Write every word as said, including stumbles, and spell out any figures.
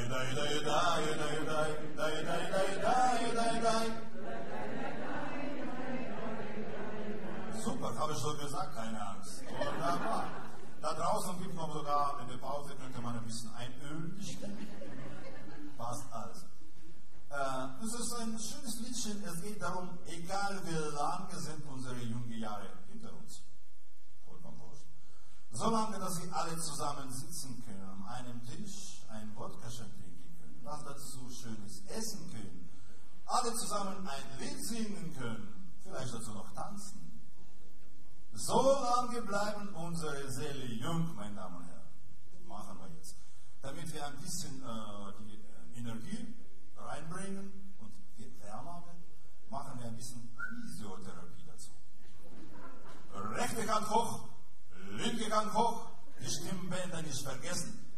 Super, habe ich schon gesagt, keine Angst. Wunderbar. Da draußen gibt man sogar, in der Pause könnte man ein bisschen einölen. Passt alles. Äh, es ist ein schönes Liedchen. Es geht darum, egal wie lange sind unsere jungen Jahre hinter uns. Vollkommen wurscht. Solange, dass sie alle zusammen sitzen können, an einem Tisch, ein Wodkachen trinken können, was dazu Schönes essen können, alle zusammen ein Lied singen können, vielleicht dazu noch tanzen. So lange bleiben unsere Seele jung, meine Damen und Herren. Machen wir jetzt. Damit wir ein bisschen äh, die äh, Energie reinbringen und wärmer wird, machen wir ein bisschen Physiotherapie dazu. Rechte Hand hoch, linke Hand hoch, die Stimmbänder nicht vergessen.